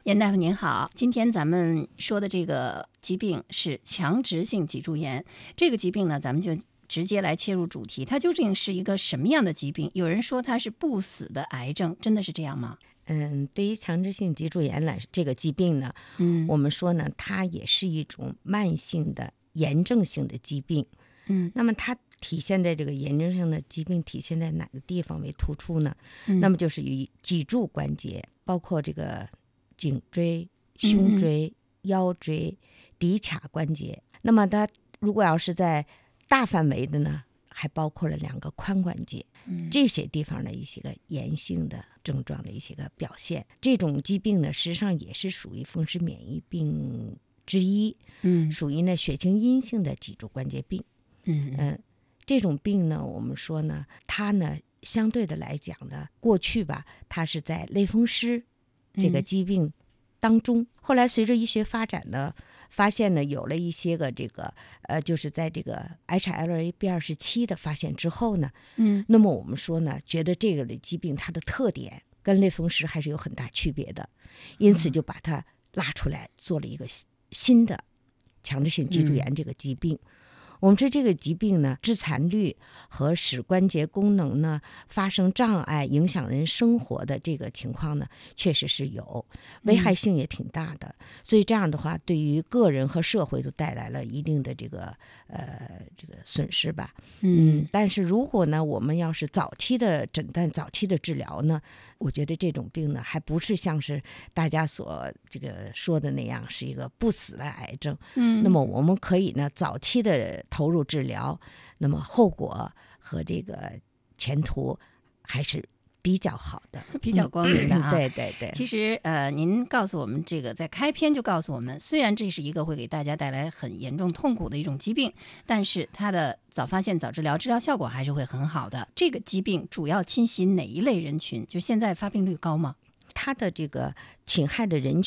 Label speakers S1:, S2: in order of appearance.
S1: 严大夫您好，今天咱们说的这个疾病是强直性脊柱炎。这个疾病呢，咱们就直接来切入主题，它究竟是一个什么样的疾病？有人说它是不死的癌症，真的是这样吗？
S2: 对于强直性脊柱炎这个疾病呢，我们说呢，它也是一种慢性的炎症性的疾病。那么它体现在这个炎症性的疾病体现在哪个地方为突出呢？那么就是与脊柱关节，包括这个颈椎、胸椎、腰椎、骶髂关节。那么它如果要是在大范围的呢，还包括了2个髋关节，这些地方的一些个炎性的症状的一些个表现。这种疾病呢，实际上也是属于风湿免疫病之一，属于呢血清阴性的脊柱关节病。这种病呢，我们说呢，它呢相对的来讲呢，过去吧，它是在类风湿这个疾病当中，后来随着医学发展呢，发现呢有了一些个这个就是在这个 HLA-B27 的发现之后呢，那么我们说呢，觉得这个的疾病它的特点跟类风湿还是有很大区别的，因此就把它拉出来做了一个新的强直性脊柱炎这个疾病。我们说这个疾病呢，致残率和使关节功能呢发生障碍，影响人生活的这个情况呢，确实是有，危害性也挺大的。所以这样的话，对于个人和社会都带来了一定的这个损失吧。但是如果呢，我们要是早期的诊断、早期的治疗呢，我觉得这种病呢，还不是像是大家所这个说的那样是一个不死的癌症。那么我们可以呢，早期的投入治疗，那么后果和这个前途还是比较好的，
S1: 比较光明的啊。
S2: 对对对。
S1: 其实您告诉我们这个，在开篇就告诉我们，虽然这是一个会给大家带来很严重痛苦的一种疾病，但是它的早发现早治疗，治疗效果还是会很好的。这个疾病主要侵袭哪一类人群？就现在发病率高吗？
S2: 它的这个侵害的人